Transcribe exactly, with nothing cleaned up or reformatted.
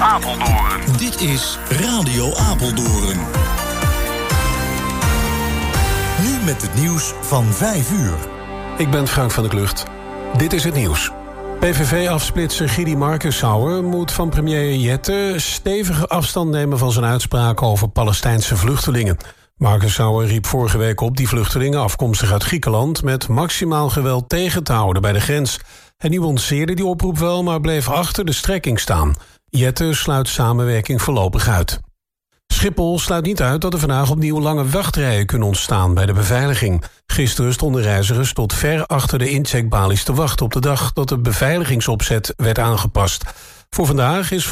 Apeldoorn. Dit is Radio Apeldoorn. Nu met het nieuws van vijf uur. Ik ben Frank van der Klucht. Dit is het nieuws. P V V-afsplitser Gidi Markensauer moet van premier Jette stevige afstand nemen van zijn uitspraken over Palestijnse vluchtelingen. Markensauer riep vorige week op die vluchtelingen afkomstig uit Griekenland met maximaal geweld tegen te houden bij de grens. Hij nuanceerde die oproep wel, maar bleef achter de strekking staan. Jette sluit samenwerking voorlopig uit. Schiphol sluit niet uit dat er vandaag opnieuw lange wachtrijen kunnen ontstaan bij de beveiliging. Gisteren stonden reizigers tot ver achter de incheckbalies te wachten op de dag dat de beveiligingsopzet werd aangepast. Voor vandaag is